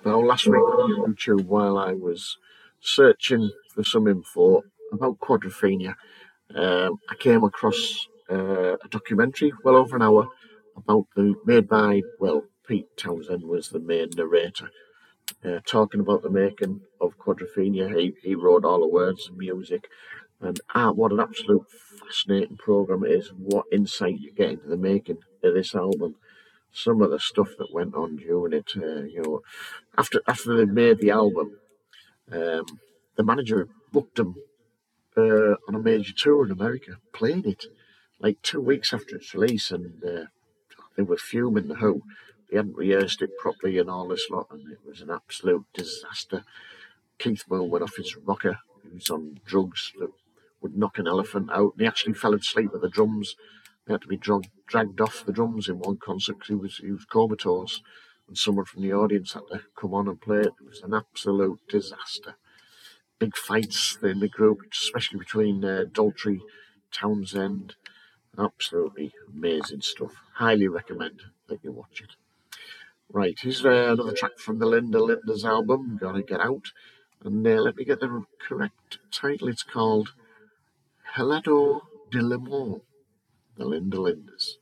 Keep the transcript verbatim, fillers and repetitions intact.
Well, last week on YouTube, while I was searching for some info about Quadrophenia, um, I came across uh, a documentary, well over an hour, about the made by well, Pete Townsend was the main narrator, uh, talking about the making of Quadrophenia. He he wrote all the words and music, and ah, what an absolute fascinating program it is! What insight you get into the making of this album. Some of the stuff that went on during it, uh, you know, after after they made the album, um, the manager booked them uh, on a major tour in America, playing it like two weeks after its release, and uh, they were fuming the Who. They hadn't rehearsed it properly and all this lot, and it was an absolute disaster. Keith Moon went off his rocker. He was on drugs that would knock an elephant out, and he actually fell asleep with the drums. He had to be drug, dragged off the drums in one concert because he was, he was comatose, and someone from the audience had to come on and play it. It was an absolute disaster. Big fights in the group, especially between uh, Daltrey, Townsend. Absolutely amazing stuff. Highly recommend that you watch it. Right, here's uh, another track from the Linda Lindas album, Gotta Get Out. And uh, let me get the correct title. It's called Helado de Limon, the Linda Lindas.